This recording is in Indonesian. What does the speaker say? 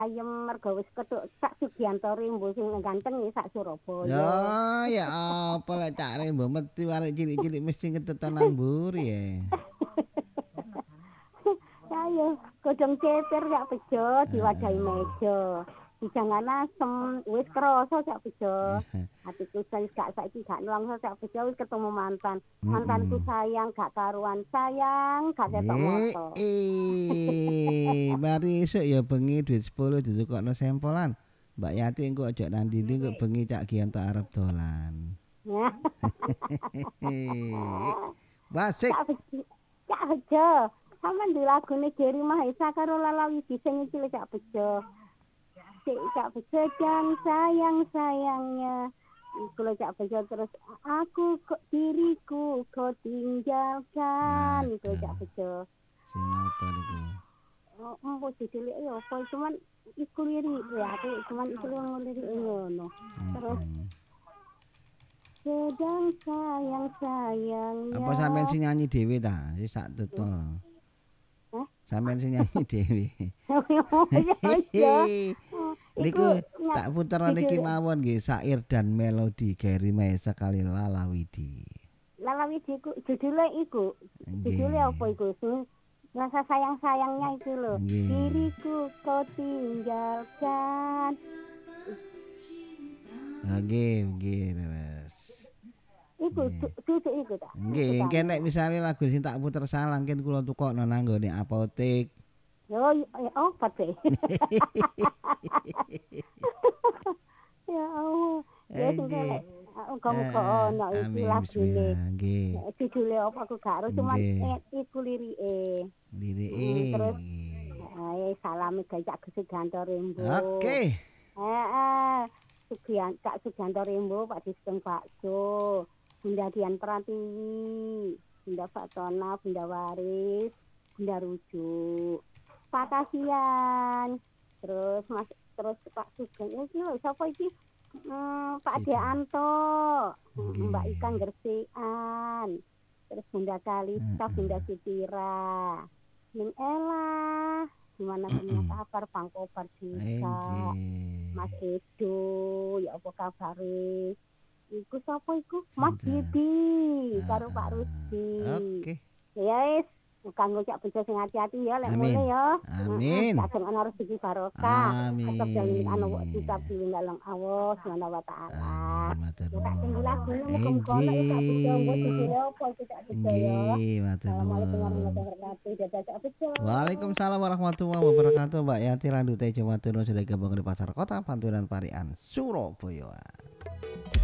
ayem mergo wis kethuk sak Sugianto Rimbo sing ganteng ya sak Surabaya. Ya, ya apa lek Cak Rembo metu arek cilik-cilik mesti keteton nang mburi ya. Ayo, godhong ceper sak bejo diwadahi meja. Jangan asem, wis krasa sak bejo. Atiku wis gak saiki gak nelongso sak bejo wis ketemu mantan. Mantanku Heeh. sayang gak karuan sayang gak ketok moto. Mari esuk ya bengi duit 10 ditukokno sempolan. Mbak Yati engko aja nang ndi engko bengi Cak Gianto arep dolan. Basik. Cak bejo, cak bejo. Sama di lagune Jerry Mahesa karo Lala Widi sing iki Cak bejo. Cak bejo jang sayang-sayangnya. Iku lho Cak bejo terus aku kok diriku kau tinggalkan. Iku Cak bejo. Sing napa niku? Oh, mbok didelik ya apa cuman iku lirik ya aku cuman iku lirik ngono. Terus sedang sayang-sayangnya. Apa sampean sing nyanyi dhewe ta? Wis sak tutul. Sampeyan sing nyanyi dhewe. Niku tak puter niki mawon nggih syair dan melodi Gary Mahesa kali Lala Widi. Lala Widi ku judule iku. Judule apa iku? Rasa sayang-sayangnya itu loh. Diriku kau tinggalkan. Nggih terus. Iku duduk iku ta. Nggih, engke nek misale lagu sing tak puter salah engke kula tukokno nang nggone apotek. Yo obat sih. Ya Allah. Ya sing muga-muga ono iki lagune. Nggih. Judule apa aku gak ero cuman iku lirike. Lirike. Terus salami gawe Cak Sugianto Rimbo. Oke. Heeh. Cak Sugianto Rimbo Pak Disken Bakso. Bunda Dian Pratiwi, Bunda Fatona, Bunda Waris, Bunda Rujuk. Pak Kasian. Terus Pak Sugeng iki lho sapa iki? Pak Deanto, Mbak Ikan Gersian. Terus Bunda Kalista, Bunda Sitira. Ning Ella, gimana punya kabar Bang Kobar juga. Mas Edo, ya apa kabare? Iku sapa iku? Mas Bibi karo Pak Rusdi. Oke. Ya wis, kanggo Cak bejo sing ati-ati ya lek ngene ya. Amin. Kadang ana rezeki barokah. Amin. Tetep jalin anu kita pilih dalam Allah Subhanahu wa taala. Matur Tak tinggal lagu nuwun. muga-muga nek Cak bejo mbok dikira apa iki Cak bejo ya. Nggih, matur Assalamualaikum nuwun. warahmatullahi wabarakatuh. Dadah Cak bejo. Waalaikumsalam warahmatullahi wabarakatuh. Mbak Yanti Randu Tejo Matur nuwun sudah gabung di Pasar Kota Panturan Parian Surabaya.